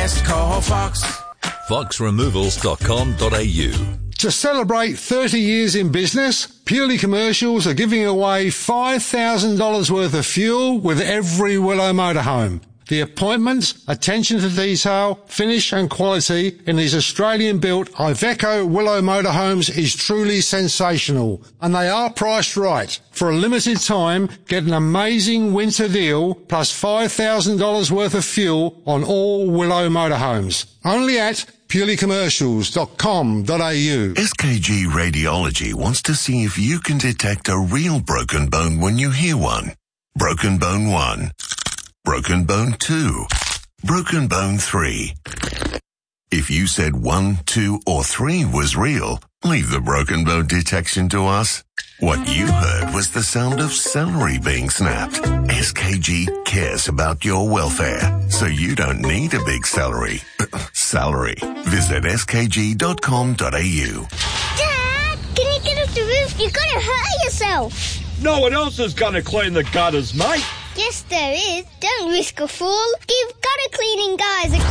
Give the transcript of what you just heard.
Just call Fox. foxremovals.com.au. To celebrate 30 years in business, Purely Commercials are giving away $5,000 worth of fuel with every Willow motorhome. The appointments, attention to detail, finish and quality in these Australian-built Iveco Willow motorhomes is truly sensational, and they are priced right. For a limited time, get an amazing winter deal plus $5,000 worth of fuel on all Willow motorhomes. Only at purelycommercials.com.au. SKG Radiology wants to see if you can detect a real broken bone when you hear one. Broken bone 1. Broken bone 2. Broken bone 3. If you said 1, 2, or 3 was real, leave the broken bone detection to us. What you heard was the sound of celery being snapped. SKG cares about your welfare, so you don't need a big salary. Visit skg.com.au. Dad, can you get off the roof? You're going to hurt yourself. No one else is going to clean the gutters, mate. Yes, there is. Don't risk a fall. Give gutter cleaning guys a